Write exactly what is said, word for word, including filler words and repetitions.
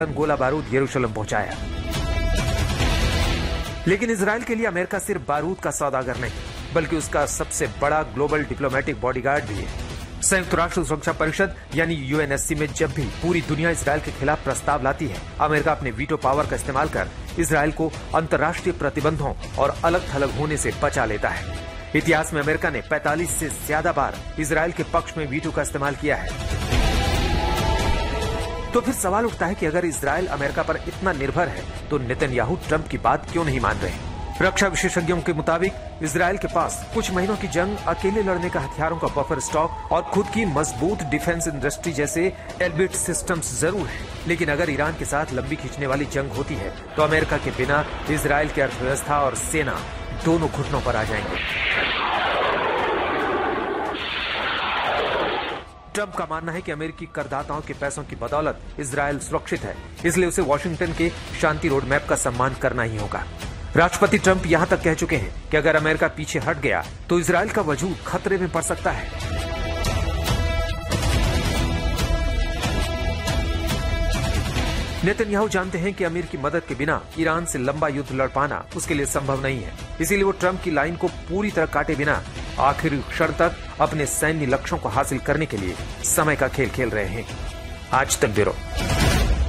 गोला बारूद यरूशलेम पहुंचाया। लेकिन इजराइल के लिए अमेरिका सिर्फ बारूद का सौदागर नहीं, बल्कि उसका सबसे बड़ा ग्लोबल डिप्लोमेटिक बॉडीगार्ड भी है। संयुक्त राष्ट्र सुरक्षा परिषद यानी यूएनएससी में जब भी पूरी दुनिया इजराइल के खिलाफ प्रस्ताव लाती है, अमेरिका अपने वीटो पावर का इस्तेमाल कर इजराइल को अंतर्राष्ट्रीय प्रतिबंधों और अलग थलग होने से बचा लेता है। इतिहास में अमेरिका ने पैंतालीस से ज्यादा बार इजराइल के पक्ष में वीटो का इस्तेमाल किया है। तो फिर सवाल उठता है कि अगर इजराइल अमेरिका पर इतना निर्भर है, तो नेतन्याहू ट्रंप की बात क्यों नहीं मान रहे? रक्षा विशेषज्ञों के मुताबिक इजराइल के पास कुछ महीनों की जंग, अकेले लड़ने का हथियारों का बफर स्टॉक और खुद की मजबूत डिफेंस इंडस्ट्री जैसे एल्बिट सिस्टम्स जरूर है। लेकिन अगर ईरान के साथ लंबी खींचने वाली जंग होती है, तो अमेरिका के बिना इजराइल की अर्थव्यवस्था और सेना दोनों घुटनों पर आ जाएंगे। ट्रंप का मानना है कि अमेरिकी करदाताओं के पैसों की बदौलत इजराइल सुरक्षित है, इसलिए उसे वॉशिंगटन के शांति रोड मैप का सम्मान करना ही होगा। राष्ट्रपति ट्रंप यहां तक कह चुके हैं कि अगर अमेरिका पीछे हट गया तो इजराइल का वजूद खतरे में पड़ सकता है। नेतन्याहू जानते हैं कि अमेरिकी मदद के बिना ईरान से लंबा युद्ध लड़ पाना उसके लिए संभव नहीं है, इसीलिए वो ट्रंप की लाइन को पूरी तरह काटे बिना आखिरी क्षण तक अपने सैन्य लक्ष्यों को हासिल करने के लिए समय का खेल खेल रहे हैं। आज तक ब्यूरो।